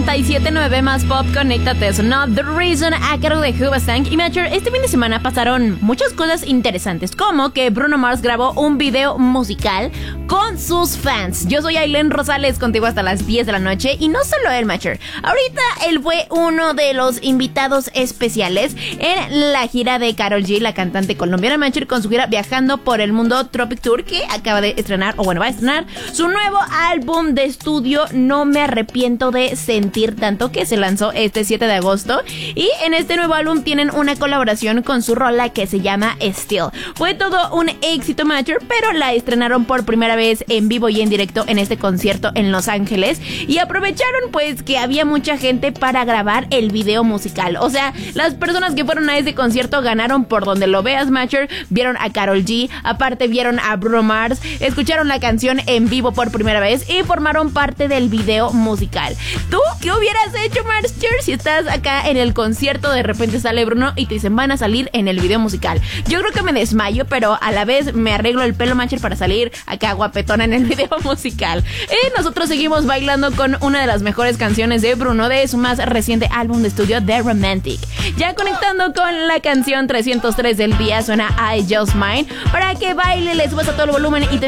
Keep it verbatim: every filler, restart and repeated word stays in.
noventa y siete punto nueve más pop, conéctate, eso, no The Reason, a cargo de Hoobastank. Y Matcher, este fin de semana pasaron muchas cosas interesantes, como que Bruno Mars grabó un video musical con sus fans. Yo soy Ailén Rosales, contigo hasta las diez de la noche. Y no solo él, Matcher, ahorita él fue uno de los invitados especiales en la gira de Karol G, la cantante colombiana, Matcher, con su gira Viajando por el Mundo Tropic Tour, que acaba de estrenar, o bueno, va a estrenar su nuevo álbum de estudio, No Me Arrepiento de Sentir Tanto, que se lanzó este siete de agosto. Y en este nuevo álbum tienen una colaboración con su rola que se llama Still. Fue todo un éxito, Matcher, pero la estrenaron por primera vez en vivo y en directo en este concierto en Los Ángeles, y aprovecharon pues que había mucha gente para grabar el video musical. O sea, las personas que fueron a ese concierto ganaron por donde lo veas, Matcher. Vieron a Karol G, aparte vieron a Bruno Mars, escucharon la canción en vivo por primera vez y formaron parte del video musical. ¿Tú qué hubieras hecho, Matcher, si estás acá en el concierto, de repente sale Bruno y te dicen van a salir en el video musical? Yo creo que me desmayo, pero a la vez me arreglo el pelo, Matcher, para salir acá guapetona en el video musical. Y nosotros seguimos bailando con una de las mejores canciones de Bruno, de su más reciente álbum de estudio, The Romantic. Ya conectando con la canción trescientos tres del día, suena I Just Mine, para que baile, le subas a todo el volumen y te